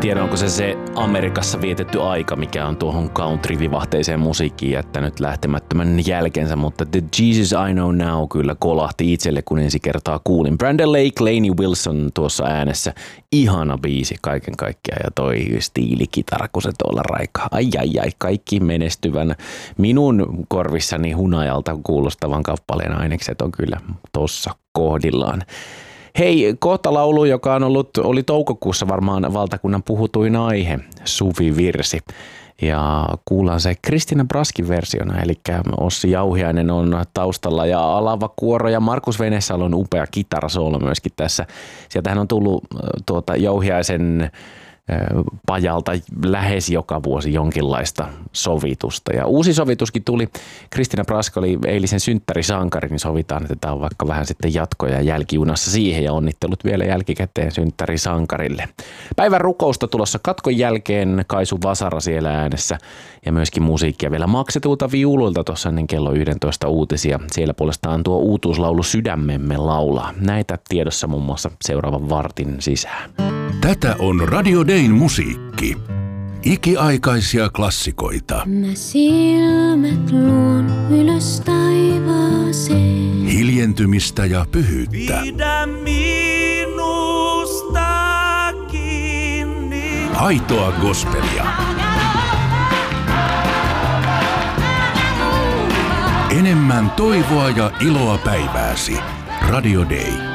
tiedä, onko se Amerikassa vietetty aika, mikä on tuohon country-vivahteiseen musiikkiin jättänyt lähtemättömän jälkensä, mutta The Jesus I Know Now kyllä kolahti itselle, kun ensi kertaa kuulin. Brandon Lake, Lainey Wilson tuossa äänessä. Ihana biisi kaiken kaikkiaan ja toi stiilikitara, kun se tuolla raikaa. Ai, kaikki menestyvän minun korvissani hunajalta kuulostavan kappaleen ainekset on kyllä tossa kohdillaan. Hei, kohta laulu, joka oli toukokuussa varmaan valtakunnan puhutuin aihe, Suvi-virsi. Ja kuullaan se Kristina Braskin versiona, eli Ossi Jauhiainen on taustalla ja alava kuoro ja Markus Venesalo on upea kitarasoolo myöskin tässä. Sieltähän on tullut Jauhiaisen pajalta lähes joka vuosi jonkinlaista sovitusta. Ja uusi sovituskin tuli. Kristina Brask oli eilisen synttärisankari, niin sovitaan, että tämä on vaikka vähän sitten jatkoja jälkijunassa siihen ja onnittelut vielä jälkikäteen synttärisankarille. Päivän rukousta tulossa katkon jälkeen, Kaisu Vasara siellä äänessä ja myöskin musiikkia vielä maksetulta viuluilta tuossa ennen kello 11 uutisia. Siellä puolestaan tuo uutuuslaulu Sydämemme laulaa. Näitä tiedossa muun muassa seuraavan vartin sisään. Tätä on Radio Dayn musiikki. Ikiaikaisia klassikoita. Mä silmät luon ylös taivaaseen. Hiljentymistä ja pyhyyttä. Pidä minusta kiinni. Aitoa gospelia. Enemmän toivoa ja iloa päivääsi. Radio Day.